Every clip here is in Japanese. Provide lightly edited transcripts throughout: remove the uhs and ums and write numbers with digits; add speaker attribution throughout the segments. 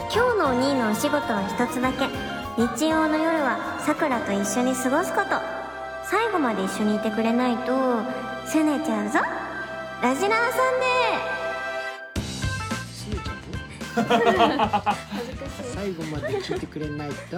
Speaker 1: 今日のお兄のお仕事は一つだけ。日曜の夜はさくらと一緒に過ごすこと。最後まで一緒にいてくれないとすねちゃうぞ。ラジラーさん
Speaker 2: すねちゃうの最後まで聞いてくれないと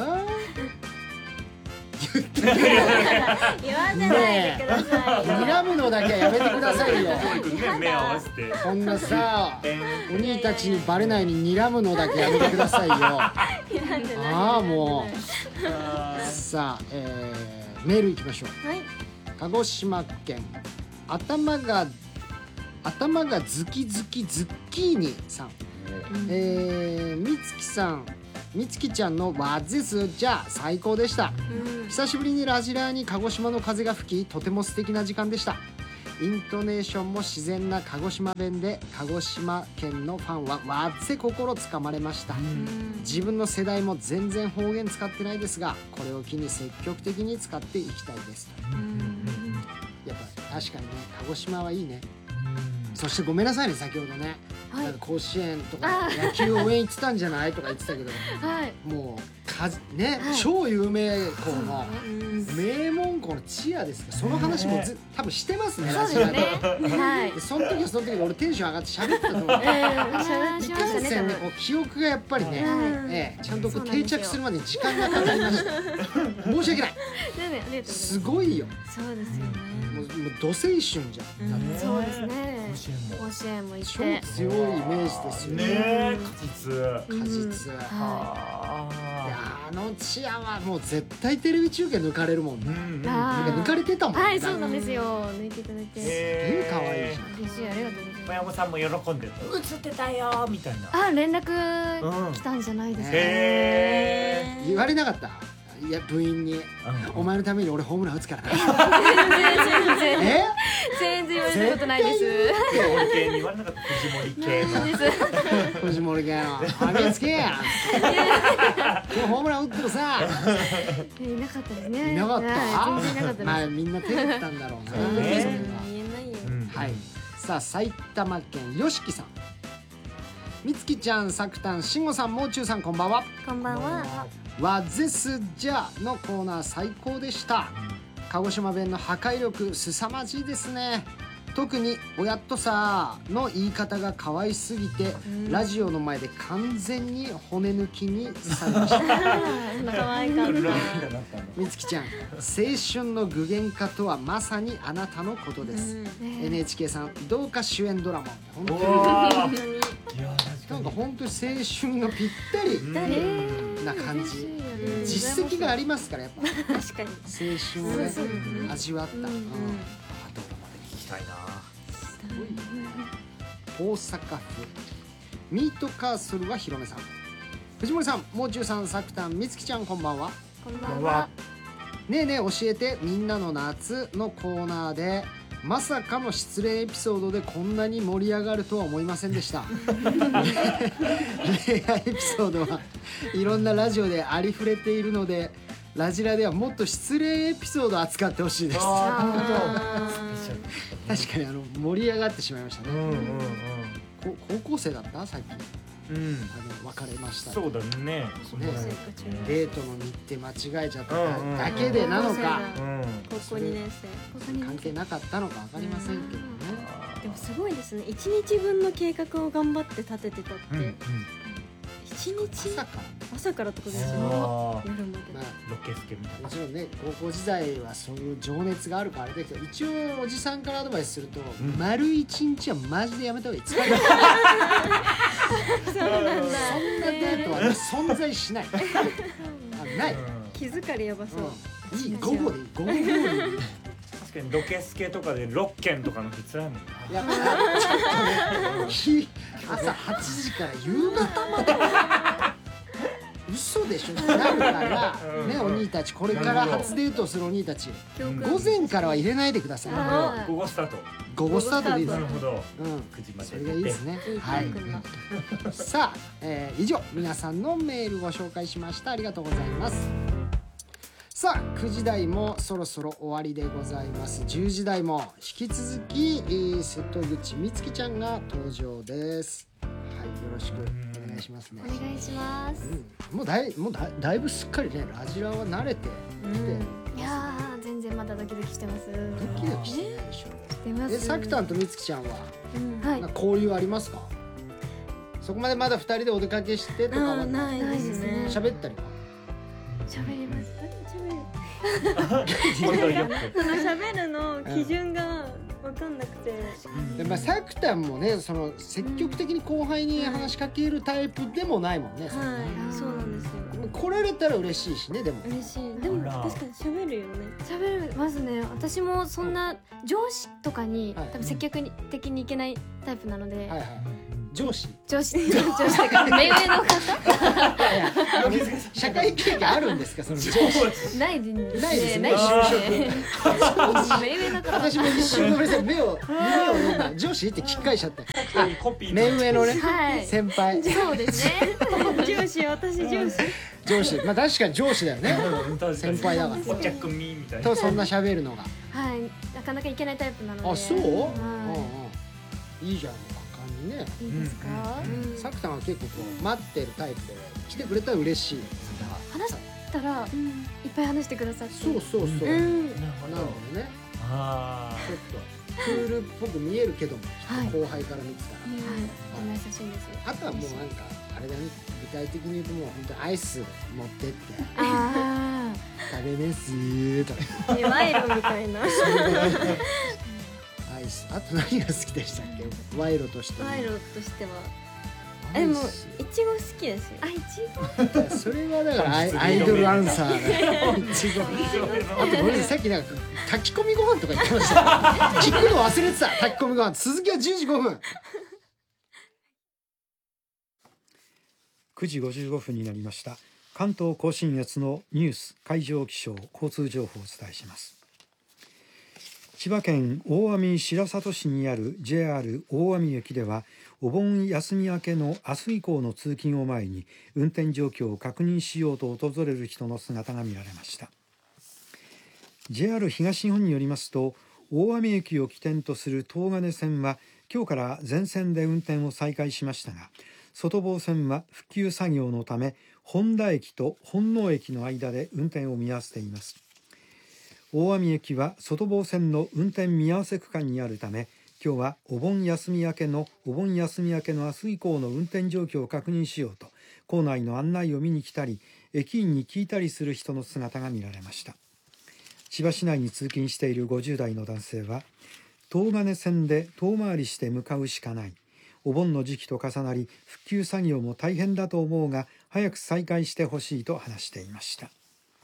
Speaker 2: 言ってくれない
Speaker 1: 言わせないでくださいよ。
Speaker 2: 睨むのだけはやめてくださいよ。
Speaker 3: 目合わせて
Speaker 2: こんなさお兄たちにバレないように睨むのだけやめてくださいよ。ああもうさあ、メールいきましょう。
Speaker 1: はい。
Speaker 2: 鹿児島県頭がズキズキズッキーニさん、みつきさん、みつきちゃんのワッゼスじゃ最高でした。久しぶりにラジラーに鹿児島の風が吹き、とても素敵な時間でした。イントネーションも自然な鹿児島弁で、鹿児島県のファンはワッゼ心つかまれました。自分の世代も全然方言使ってないですが、これを機に積極的に使っていきたいです。やっぱ確かにね、鹿児島はいいね。そしてごめんなさいね、先ほどね、
Speaker 1: はい、
Speaker 2: なんか甲子園とか野球応援行ってたんじゃないとか言ってたけど、
Speaker 1: はい、
Speaker 2: もうね、はい、超有名校の名門校のチアですから、その話も多分してますね、ラジオで。はい、その時はその時で俺テンション上がって喋ってたと思う。いかんせんね、こう記憶がやっぱりね、ちゃんとこう定着するまでに時間がかかりました。申し訳ない。すごいよ。
Speaker 1: そうですよね。
Speaker 2: もうど青春じゃん。
Speaker 1: そうですね。甲子園も行って
Speaker 2: 超強いイメージですよ
Speaker 3: ね。果実。あ
Speaker 2: のチアはもう絶対テレビ中継抜かれるもんね。抜かれてたもんね。
Speaker 1: はい、そうなんですよ。抜いていただいて。
Speaker 2: すげえ可愛いじゃん。
Speaker 1: 嬉しい、ありがとうございます。
Speaker 3: 小山さんも喜んでる。映ってたよみたいな。
Speaker 1: あ、連絡来たんじゃないですか。
Speaker 2: 言われなかった。いや部員に、お前のために俺ホームラン打つからな。
Speaker 1: 全然言われたことないです。
Speaker 3: 俺系に言われなかった。藤森系の。
Speaker 2: 藤森系の。あげつけや。今日ホームラン打ってるさ。
Speaker 1: いなかったですね。
Speaker 2: いなかった。
Speaker 1: 全然いなかったです。
Speaker 2: まあみんな照れてたんだろうな。
Speaker 1: 言えないよ。
Speaker 2: はい。さあ埼玉県よしきさん。みつきちゃん、さくたん、しんごさん、もうちゅうさん、こんばんは。
Speaker 1: こんばんは。
Speaker 2: ワゼスジャーのコーナー最高でした。鹿児島弁の破壊力凄まじいですね。特におやっとさの言い方が可愛すぎて、ラジオの前で完全に骨抜きにされました。
Speaker 1: 可愛かった。
Speaker 2: みつきちゃん、青春の具現化とはまさにあなたのことです。NHK さん、どうか主演ドラマ本当になんか本当に青春がぴったりな感じ。実績がありますから、やっぱ
Speaker 1: 確かに
Speaker 2: 青春をね味わった。
Speaker 3: ドラマで聞きたいな。
Speaker 2: 大阪府ミートカーソルはひろめさん、藤森さん、もう中さん、さくたん、みつきちゃん、こんばんは。
Speaker 1: こんばんは。
Speaker 2: ねえねえ教えてみんなの夏のコーナーで、まさかの失恋エピソードでこんなに盛り上がるとは思いませんでした。恋愛エピソードはいろんなラジオでありふれているので、ラジラではもっと失恋エピソードを扱ってほしいです。確かに盛り上がってしまいましたね。高校生だったさっき。別れました。
Speaker 3: そうだね。
Speaker 2: デートの日程間違えちゃっただけでなのか、
Speaker 1: 高校2年生
Speaker 2: 関係なかったのか分かりませんけどね。
Speaker 1: でもすごいですね。1日分の計画を頑張って立ててたって。1日朝からってことですよ。夜まで。
Speaker 3: ロケスケみたいな。
Speaker 2: もちろんね、高校時代はそういう情熱があるからあれだけど、一応おじさんからアドバイスすると、丸1日はマジでやめた方がいい。疲れる。
Speaker 1: そうなんだ。
Speaker 2: そんなデートは存在しない。ない。
Speaker 1: 気疲れやばそう。
Speaker 2: いい、午後でいい。午後でいい。
Speaker 3: 確かにロケスケとかで6件とかの日つらいもんな。
Speaker 2: いや、ちょっとね、朝8時から夕方まで嘘でしょってなるからね。お兄たち、これから初デートするお兄たち、午前からは入れないでください。
Speaker 3: 午後スタート。
Speaker 2: 午後スタートでいいです。
Speaker 3: なるほど。
Speaker 2: 9時まで。それがいいですね。はい。さあ、以上皆さんのメールご紹介しました。ありがとうございます。さあ、9時台もそろそろ終わりでございます。10時台も引き続き瀬戸口みつきちゃんが登場です。はい、よろしくお願いいしますね。
Speaker 4: お願いします。
Speaker 2: もうだいぶすっかりねラジラは慣れてきて、
Speaker 4: いやー全然まだドキドキしてます。
Speaker 2: ドキドキしてないでしょ。
Speaker 4: してます。
Speaker 2: さくたんとみつきちゃんは、
Speaker 4: はい
Speaker 2: なんか交流ありますか？そこまでまだ2人でお出かけしてとかは
Speaker 5: ないですね。
Speaker 2: 喋ったりは？
Speaker 5: 喋ります。
Speaker 3: 本当によく
Speaker 5: その喋るの基準が分かんなくて。
Speaker 2: でまあさくたんもねその積極的に後輩に話しかけるタイプでもないもんね。
Speaker 5: はい、そうなんですよ。
Speaker 2: 来られたら嬉しいしね。でも
Speaker 5: 嬉しい。でも
Speaker 3: あら
Speaker 5: 確かに喋るよね。
Speaker 4: 喋るますね。私もそんな上司とかに
Speaker 2: はい
Speaker 4: 多分積極的にいけないタイプなので、
Speaker 2: はいはい上司
Speaker 4: 上司ってか目上の方
Speaker 2: 社会経験あるんですかその上司？
Speaker 4: ないです
Speaker 2: ないですね
Speaker 4: ない
Speaker 2: 就職
Speaker 4: 目上の方。
Speaker 2: 私も一瞬ごめんなさい目を読んだ上司って聞き返しちゃった
Speaker 3: コピー
Speaker 2: 目上のね
Speaker 4: はい。
Speaker 2: 先輩
Speaker 4: そうですね。
Speaker 5: 上司、私上司。
Speaker 2: 上司まあ確かに上司だよね先輩だから
Speaker 3: お茶くみみたいな
Speaker 2: とそんな喋るのが
Speaker 4: はい。なかなかいけないタイプなので。
Speaker 2: あそう、
Speaker 4: は
Speaker 2: いいじゃん果敢にね
Speaker 4: い。いいですか？
Speaker 2: さくさんは結構こう待ってるタイプで来てくれたら嬉しい
Speaker 4: 話したらいっぱい話してくださって。
Speaker 2: そうそうそう、
Speaker 3: なるほ
Speaker 2: なる
Speaker 3: ど
Speaker 2: ほどね
Speaker 3: あ
Speaker 2: ちょっとクールっぽく見えるけども、
Speaker 4: はい
Speaker 2: 後輩から見てたら、
Speaker 4: はい。とても優しいんですよ。
Speaker 2: あとはもうなんかあれだね具体的に言うともう本当にアイス持ってって
Speaker 4: あ
Speaker 2: 食べますーとか
Speaker 5: 賄賂みたいな。
Speaker 2: アイスあと何が好きでしたっけ賄賂として
Speaker 5: 賄賂としては。
Speaker 2: アイ
Speaker 5: でも
Speaker 2: ス
Speaker 5: いちご好きですよ。
Speaker 4: あ。一応。
Speaker 2: それはだからアイドルアンサーだいちごあとごめんなさいさっきなんか炊き込みご飯とか言ってました聞くの忘れてた炊き込みご飯続きは10時5分
Speaker 6: 9時55分になりました。関東甲信越のニュース、海上気象、交通情報をお伝えします。千葉県大網白里市にある JR 大網駅ではお盆休み明けの明日以降の通勤を前に運転状況を確認しようと訪れる人の姿が見られました。 JR 東日本によりますと大網駅を起点とする東金線は今日から全線で運転を再開しましたが、外房線は復旧作業のため本田駅と本納駅の間で運転を見合わせています。大網駅は外房線の運転見合わせ区間にあるため、今日はお盆休み明けの明日以降の運転状況を確認しようと構内の案内を見に来たり駅員に聞いたりする人の姿が見られました。千葉市内に通勤している50代の男性は、東金線で遠回りして向かうしかない、お盆の時期と重なり復旧作業も大変だと思うが早く再開してほしいと話していました。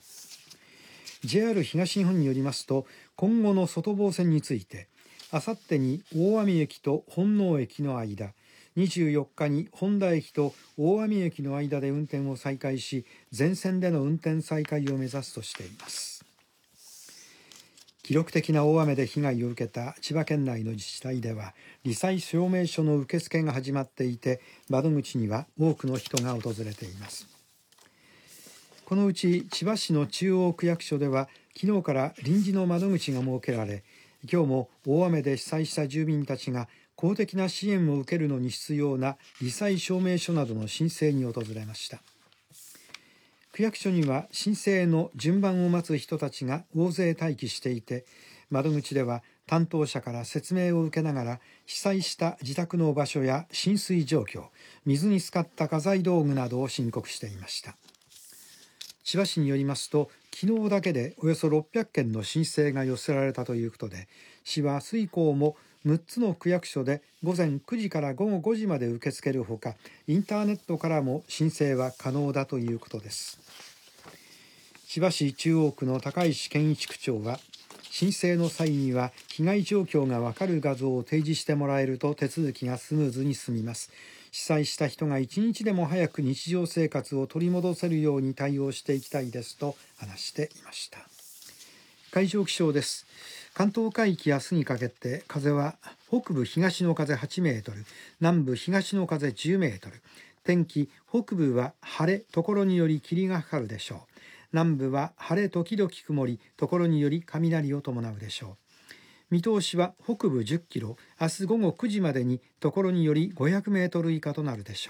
Speaker 6: JR 東日本によりますと今後の外房線について、あさってに大網駅と本納駅の間、24日に本田駅と大網駅の間で運転を再開し全線での運転再開を目指すとしています。記録的な大雨で被害を受けた千葉県内の自治体では罹災証明書の受付が始まっていて、窓口には多くの人が訪れています。このうち千葉市の中央区役所では昨日から臨時の窓口が設けられ、今日も大雨で被災した住民たちが公的な支援を受けるのに必要な罹災証明書などの申請に訪れました。区役所には申請の順番を待つ人たちが大勢待機していて、窓口では担当者から説明を受けながら被災した自宅の場所や浸水状況、水に浸かった家財道具などを申告していました。千葉市によりますと昨日だけでおよそ600件の申請が寄せられたということで、市は明日以降も6つの区役所で午前9時から午後5時まで受け付けるほか、インターネットからも申請は可能だということです。千葉市中央区の高石健一区長は、申請の際には被害状況が分かる画像を提示してもらえると手続きがスムーズに進みます。被災した人が一日でも早く日常生活を取り戻せるように対応していきたいですと話していました。海上気象です。関東海域明日にかけて風は北部東の風8メートル、南部東の風10メートル。天気、北部は晴れ、ところにより霧がかかるでしょう。南部は晴れ時々曇り、ところにより雷を伴うでしょう。見通しは北部10キロ、明日午後9時までにところにより500メートル以下となるでしょう。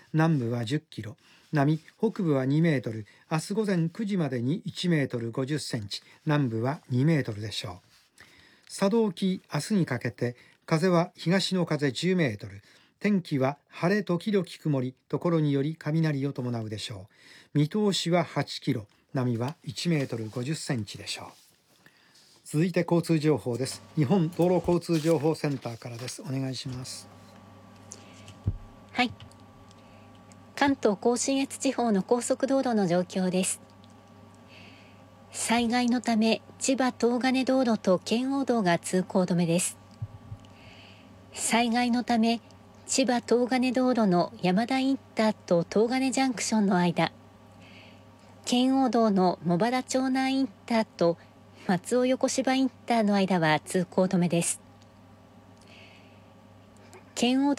Speaker 6: 南部は10キロ、波北部は2メートル、明日午前9時までに1メートル50センチ、南部は2メートルでしょう。佐渡沖、明日にかけて風は東の風10メートル、天気は晴れ時々曇り、ところにより雷を伴うでしょう。見通しは8キロ、波は1メートル50センチでしょう。続いて交通情報です。日本道路交通情報センターからです。お願いします。
Speaker 7: はい。関東甲信越地方の高速道路の状況です。災害のため千葉東金道路と圏央道が通行止めです。災害のため千葉東金道路の山田インターと東金ジャンクションの間、圏央道の茂原町南インターと松尾横芝インターの間は通行止めです。圏央